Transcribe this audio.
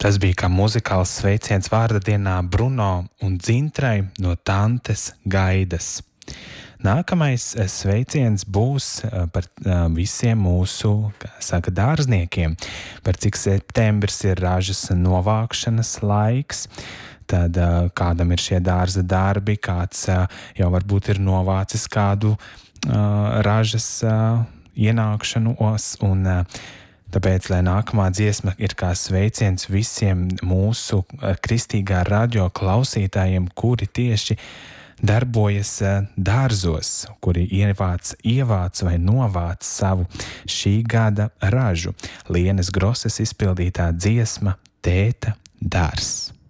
Tas bija kā muzikāls sveiciens vārda dienā Bruno un Dzintrai no Tantes Gaidas. Nākamais sveiciens būs par visiem mūsu, kā saka, dārzniekiem, par cik septembris ir ražas novākšanas laiks. Tad kādam ir šie dārza darbi, kāds jau varbūt ir novācis kādu ražas ienākšanos un tāpēc, lai nākamā dziesma ir kā sveiciens visiem mūsu kristīgā radio klausītājiem, kuri tieši darbojas dārzos, kuri ievāc vai novāc savu šī gada ražu. Lienas Groses izpildītā dziesma Tēta dārzs.